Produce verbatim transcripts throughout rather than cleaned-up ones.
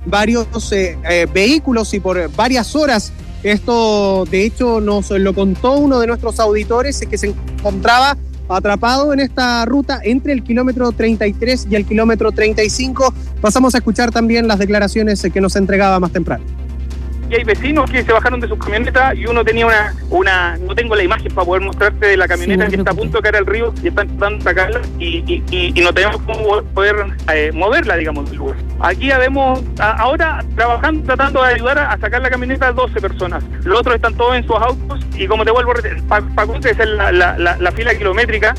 varios eh, eh, vehículos y por varias horas. Esto, de hecho, nos lo contó uno de nuestros auditores que se encontraba atrapado en esta ruta entre el kilómetro treinta y tres y el kilómetro treinta y cinco. Pasamos a escuchar también las declaraciones que nos entregaba más temprano. Y hay vecinos que se bajaron de sus camionetas y uno tenía una, una no tengo la imagen para poder mostrarte de la camioneta sí, que está a punto de caer al río y están tratando de sacarla y, y, y, y no tenemos cómo poder eh, moverla, digamos, del lugar. Aquí habemos, a, ahora trabajando, tratando de ayudar a, a sacar la camioneta a doce personas. Los otros están todos en sus autos y como te vuelvo a repetir, para pa, pa, esa es la, la, la, la fila kilométrica.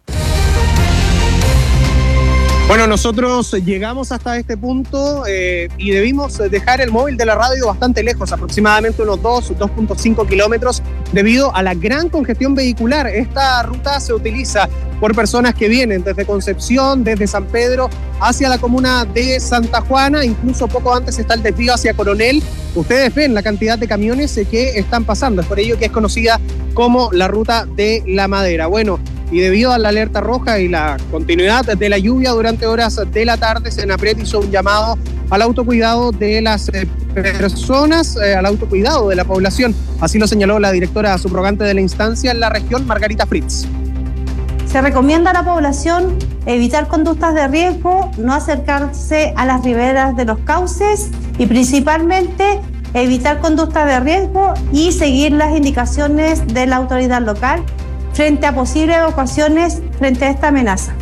Bueno, nosotros llegamos hasta este punto eh, y debimos dejar el móvil de la radio bastante lejos, aproximadamente unos dos, dos punto cinco kilómetros, debido a la gran congestión vehicular. Esta ruta se utiliza por personas que vienen desde Concepción, desde San Pedro, hacia la comuna de Santa Juana, incluso poco antes está el desvío hacia Coronel. Ustedes ven la cantidad de camiones que están pasando, es por ello que es conocida como la ruta de la Madera. Bueno, y debido a la alerta roja y la continuidad de la lluvia durante horas de la tarde, Senapred hizo un llamado al autocuidado de las personas, eh, al autocuidado de la población. Así lo señaló la directora subrogante de la instancia en la región, Margarita Fritz. Se recomienda a la población evitar conductas de riesgo, no acercarse a las riberas de los cauces y principalmente evitar conductas de riesgo y seguir las indicaciones de la autoridad local frente a posibles evacuaciones frente a esta amenaza.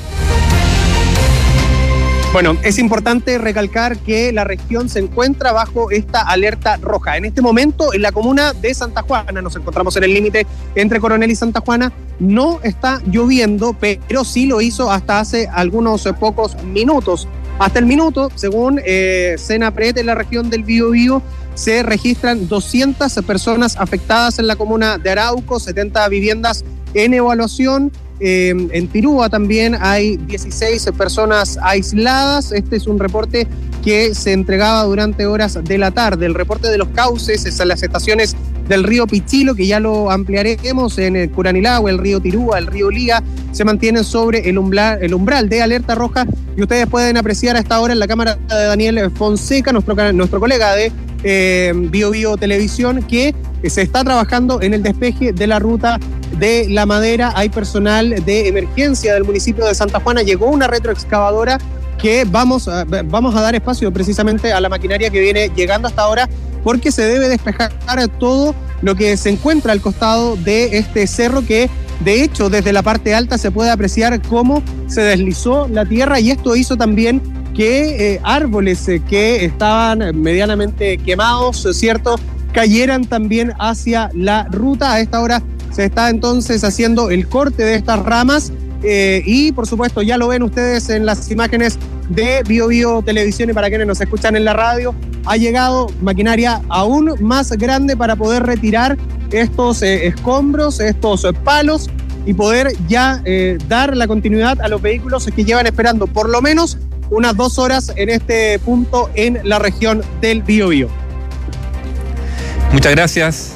Bueno, es importante recalcar que la región se encuentra bajo esta alerta roja. En este momento, en la comuna de Santa Juana, nos encontramos en el límite entre Coronel y Santa Juana, no está lloviendo, pero sí lo hizo hasta hace algunos pocos minutos. Hasta el minuto, según eh, Senapred, en la región del Biobío, se registran doscientas personas afectadas en la comuna de Arauco, setenta viviendas en evaluación. Eh, en Tirúa también hay dieciséis personas aisladas. Este es un reporte que se entregaba durante horas de la tarde. El reporte de los cauces es en las estaciones del río Pichilo, que ya lo ampliaremos, en el Curanilahue, el río Tirúa, el río Liga, se mantienen sobre el umbral, el umbral de alerta roja, y ustedes pueden apreciar a esta hora en la cámara de Daniel Fonseca, nuestro, nuestro colega de eh, Bio Bio Televisión, que se está trabajando en el despeje de la ruta de la Madera. Hay personal de emergencia del municipio de Santa Juana, llegó una retroexcavadora que vamos a, vamos a dar espacio precisamente a la maquinaria que viene llegando hasta ahora, porque se debe despejar todo lo que se encuentra al costado de este cerro, que de hecho desde la parte alta se puede apreciar cómo se deslizó la tierra, y esto hizo también que eh, árboles eh, que estaban medianamente quemados, ¿cierto?, cayeran también hacia la ruta. A esta hora se está entonces haciendo el corte de estas ramas eh, y por supuesto ya lo ven ustedes en las imágenes de Bio Bio Televisión, y para quienes nos escuchan en la radio, ha llegado maquinaria aún más grande para poder retirar estos eh, escombros, estos eh, palos, y poder ya eh, dar la continuidad a los vehículos que llevan esperando por lo menos unas dos horas en este punto en la región del Biobío. Muchas gracias.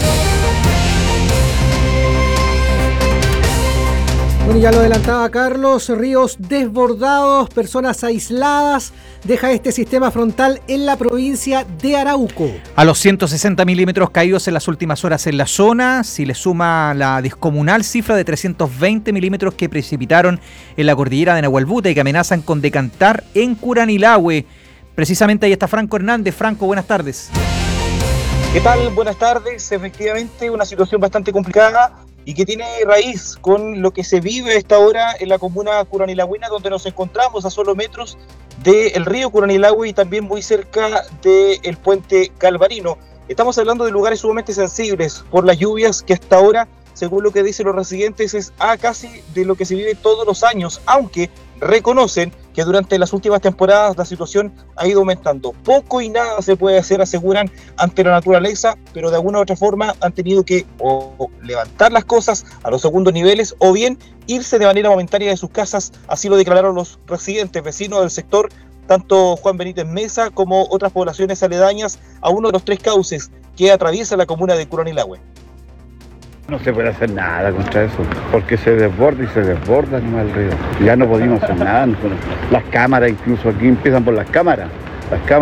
Bueno, ya lo adelantaba Carlos, ríos desbordados, personas aisladas, deja este sistema frontal en la provincia de Arauco. A los ciento sesenta milímetros caídos en las últimas horas en la zona, si le suma la descomunal cifra de trescientos veinte milímetros que precipitaron en la cordillera de Nahuelbuta y que amenazan con decantar en Curanilahue. Precisamente ahí está Franco Hernández. Franco, buenas tardes. ¿Qué tal? Buenas tardes. Efectivamente, una situación bastante complicada y que tiene raíz con lo que se vive a esta hora en la comuna curanilagüina, donde nos encontramos a solo metros del río Curanilahue y también muy cerca del puente Galvarino. Estamos hablando de lugares sumamente sensibles por las lluvias que hasta ahora, según lo que dicen los residentes, es a casi de lo que se vive todos los años, aunque reconocen que durante las últimas temporadas la situación ha ido aumentando. Poco y nada se puede hacer, aseguran, ante la naturaleza, pero de alguna u otra forma han tenido que o levantar las cosas a los segundos niveles o bien irse de manera momentaria de sus casas. Así lo declararon los residentes vecinos del sector, tanto Juan Benítez Mesa como otras poblaciones aledañas a uno de los tres cauces que atraviesa la comuna de Curanilahue. No se puede hacer nada contra eso, porque se desborda y se desborda nomás el río. Ya no podemos hacer nada. Las cámaras, incluso aquí empiezan por las cámaras. Las cámaras